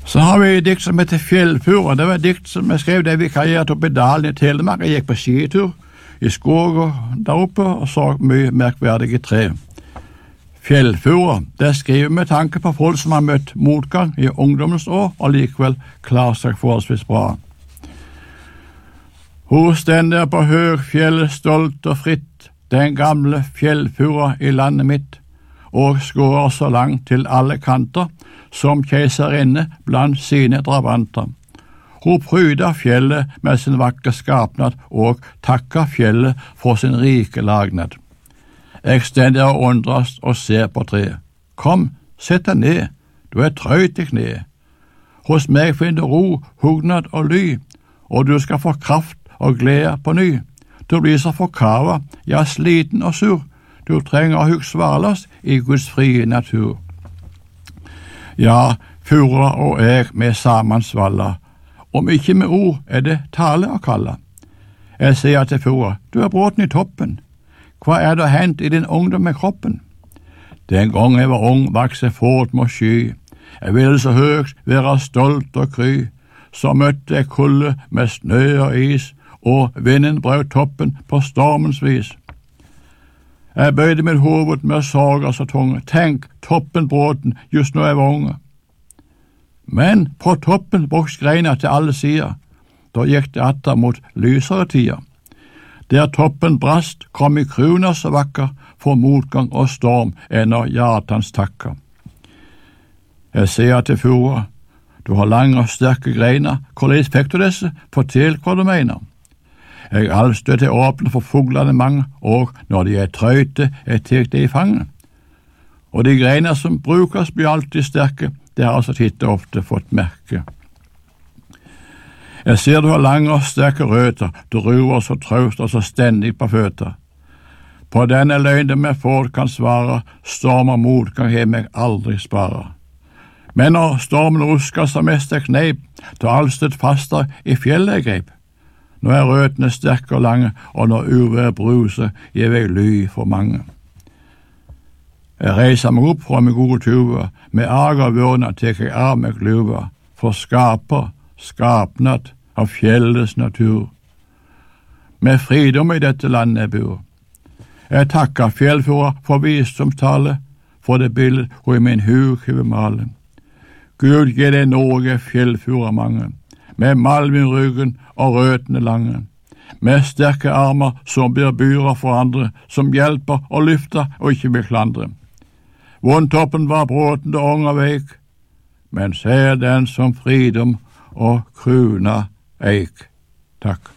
Så har vi et dikt som heter Fjellfura. Det var et dikt som jeg skrev da vi karrierte oppe i dalen i Telemark. Jeg gikk på skitur i skog og der oppe og så mye merkverdige tre. Fjellfura, det skriver med tanke på folk som har møtt motgang i ungdommens år og likevel klarer seg forholdsvis bra. Hun stender på høgfjellet stolt og fritt, den gamle fjellfura i landet mitt, og skårer så langt til alle kanter, som keiserinne blant sine drabanter. Hun pryder fjellet med sin vakre skapnad og takker fjellet for sin rike lagnad. Jeg stender og undres og ser på treet. Kom, sett deg ned, du er trøyt i kne. Hos meg finner ro, hugnad og ly, og du skal få kraft og glede på ny. Du blir så forkava, ja sliten og sur, du trenger å hugsvarles i Guds frie natur. Ja, fura og jeg med sammen svalla, om ikke med ord er det tale å kalle. Jeg sier til fura, du er bråten i toppen, hva er det hendt i din ungdom med kroppen? Den gang jeg var ung, vaks jeg fort mot sky, jeg ville så høgt være stolt og kry, så møtte jeg kulde med snø og is, og vinden brøt toppen på stormens vis. Jeg bøyde mitt hoved med sorger så tunge, tenk, toppen bråten, just nå jeg var unge. Men på toppen vokste greina til alle sider, da gikk det atter mot lysere tider. Der toppen brast, kom i kruna så vakker, for motgang og storm ennå hjartans takker. Jeg sier til fura, du har lange og sterke greiner, hvordan fikk du disse? Fortell hva du mener. Jeg allstøt er åpne for fuglene mange, og når de er trøyte, jeg tek det i fanget. Og de greiner som brukes blir alltid sterke, det har altså titte ofte fått merke. Jeg ser du har lange og sterke røter, du ruer så traust og så stendig på føtter. På denne løgn det med folk kan svare, storm og motgang har meg aldri spare. Men når stormen rusker som mest er kneip, da allstøt faster i fjellet jeg greip. Nå er røtene sterke og lange, og når uvær bruser, gir jeg ly for mange. Jeg reiser meg opp fra min gode tuve, med ager vørna tek jeg av meg gluva, for skaper, skapnad av fjellets natur. Med fridom i dette landet jeg bor. Jeg takker fjellfura for visdomstale, for det bildet hun i min hug vil male. Gud gir det Norge fjellfura mange, med malm i ryggen og røtene lange, med sterke armer som blir byrer for andre, som hjelper og lyfter og ikke vil klandre. Vondtoppen var bråten og unge veik, men ser den som fridom og kruna eik. Takk.